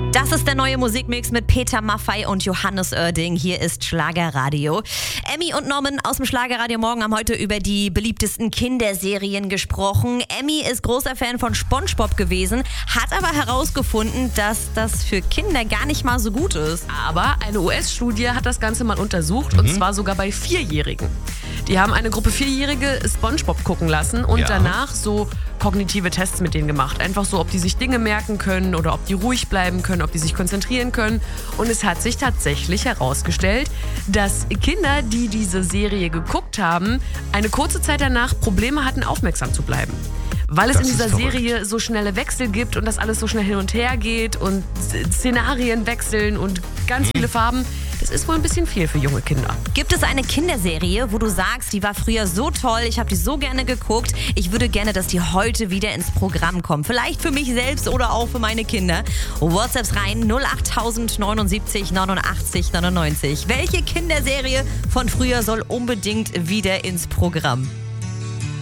Das ist der neue Musikmix mit Peter Maffay und Johannes Oerding. Hier ist Schlagerradio. Emmy und Norman aus dem Schlagerradio Morgen haben heute über die beliebtesten Kinderserien gesprochen. Emmy ist großer Fan von SpongeBob gewesen, hat aber herausgefunden, dass das für Kinder gar nicht mal so gut ist. Aber eine US-Studie hat das Ganze mal untersucht, und zwar sogar bei 4-Jährigen. Die haben eine Gruppe 4-Jährige SpongeBob gucken lassen und danach so kognitive Tests mit denen gemacht. Einfach so, ob die sich Dinge merken können oder ob die ruhig bleiben können, ob die sich konzentrieren können. Und es hat sich tatsächlich herausgestellt, dass Kinder, die diese Serie geguckt haben, eine kurze Zeit danach Probleme hatten, aufmerksam zu bleiben. Weil es in dieser Serie so schnelle Wechsel gibt und das alles so schnell hin und her geht und Szenarien wechseln und ganz viele Farben. Das ist wohl ein bisschen viel für junge Kinder. Gibt es eine Kinderserie, wo du sagst, die war früher so toll, ich habe die so gerne geguckt, ich würde gerne, dass die heute wieder ins Programm kommt. Vielleicht für mich selbst oder auch für meine Kinder. WhatsApps rein 08079 89 99. Welche Kinderserie von früher soll unbedingt wieder ins Programm?